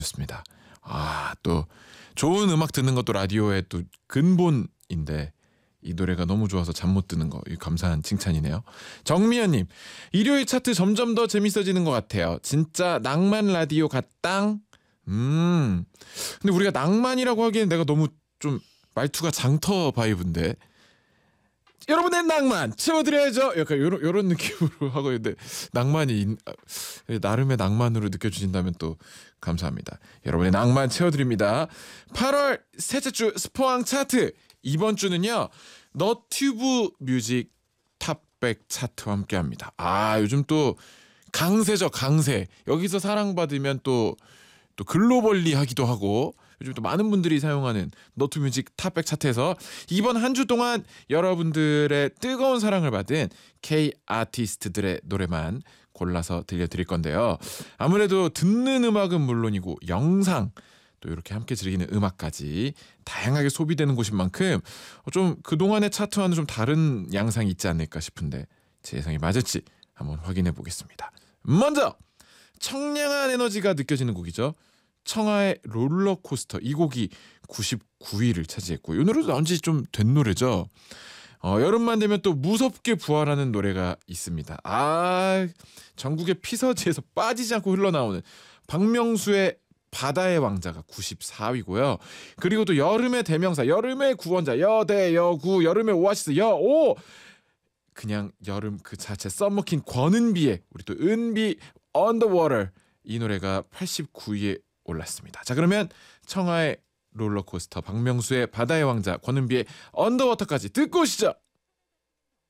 좋습니다. 또 좋은 음악 듣는 것도 라디오의 또 근본인데 이 노래가 너무 좋아서 잠 못 드는 거, 이 감사한 칭찬이네요. 정미연님, 일요일 차트 점점 더 재밌어지는 것 같아요. 진짜 낭만 라디오 같당. 근데 우리가 낭만이라고 하기엔 내가 너무 좀 말투가 장터 바이브인데, 여러분의 낭만 채워드려야죠. 약간 요런 느낌으로 하고 있는데, 낭만이 나름의 낭만으로 느껴주신다면 또 감사합니다. 여러분의 낭만 채워드립니다. 8월 셋째 주 스포왕 차트, 이번 주는요 너튜브 뮤직 탑100 차트와 함께합니다. 요즘 또 강세죠, 강세. 여기서 사랑받으면 또 글로벌리 하기도 하고, 요즘 또 많은 분들이 사용하는 너튜브 뮤직 탑100 차트에서 이번 한 주 동안 여러분들의 뜨거운 사랑을 받은 K 아티스트들의 노래만 골라서 들려드릴 건데요. 아무래도 듣는 음악은 물론이고 영상, 또 이렇게 함께 즐기는 음악까지 다양하게 소비되는 곳인 만큼 좀 그동안의 차트와는 좀 다른 양상이 있지 않을까 싶은데, 제 예상이 맞을지 한번 확인해 보겠습니다. 먼저 청량한 에너지가 느껴지는 곡이죠. 청하의 롤러코스터. 이 곡이 99위를 차지했고, 이 노래도 나온 지 좀 된 노래죠. 여름만 되면 또 무섭게 부활하는 노래가 있습니다. 전국의 피서지에서 빠지지 않고 흘러나오는 박명수의 바다의 왕자가 94위고요. 그리고 또 여름의 대명사, 여름의 구원자, 여대, 여구, 여름의 오아시스, 여오, 그냥 여름 그 자체 썸머킨 권은비의 우리 또 은비 언더워터, 이 노래가 89위에 올랐습니다. 자, 그러면 청하의 롤러코스터, 박명수의 바다의 왕자, 권은비의 언더워터까지 듣고 오시죠.